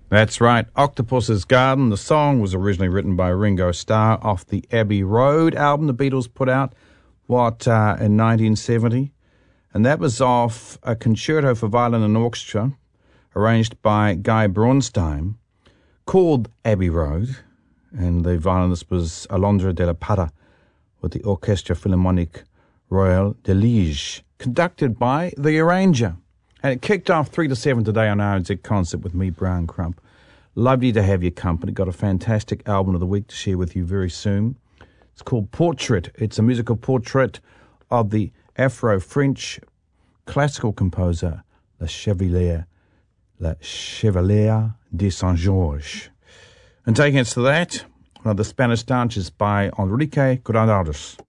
That's right, Octopus's Garden. The song was originally written by Ringo Starr off the Abbey Road album the Beatles put out, in 1970. And that was off a concerto for violin and orchestra, arranged by Guy Braunstein, called Abbey Road. And the violinist was Alondra de la Parra with the Orchestra Philharmonique Royale de Liege, conducted by the arranger. And it kicked off 3 to 7 today on RNZ Concert with me, Brian Crump. Lovely to have your company. Got a fantastic album of the week to share with you very soon. It's called Portrait. It's a musical portrait of the Afro-French classical composer Le Chevalier de Saint-Georges. And taking us to that, one of the Spanish dances by Enrique Granados.